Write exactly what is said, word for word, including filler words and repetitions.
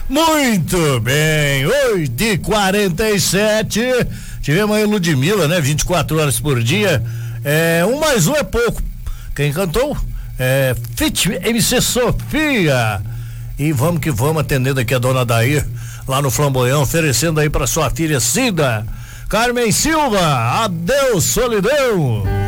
Muito bem, oito e quarenta e sete. Tivemos aí Ludmilla, né? vinte e quatro horas por dia. É, um mais um é pouco. Quem cantou? É, Fit M C Sofia. E vamos que vamos, atendendo aqui a dona Daí, lá no Flamboyão, oferecendo aí para sua filha Cida. Carmen Silva, adeus, solidão.